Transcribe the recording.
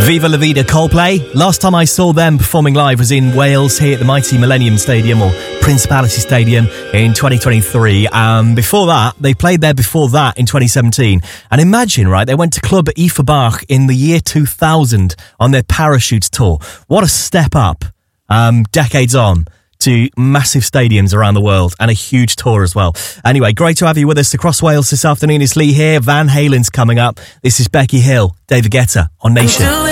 Viva La Vida Coldplay. Last time I saw them performing live was in Wales here at the mighty Millennium Stadium or Principality Stadium in 2023. Before that, they played there before that in 2017. And imagine, right, they went to Club Ifabach in the year 2000 on their Parachutes tour. What a step up, decades on, to massive stadiums around the world and a huge tour as well. Anyway, great to have you with us across Wales this afternoon. It's Lee here. Van Halen's coming up. This is Becky Hill, David Guetta on Nation.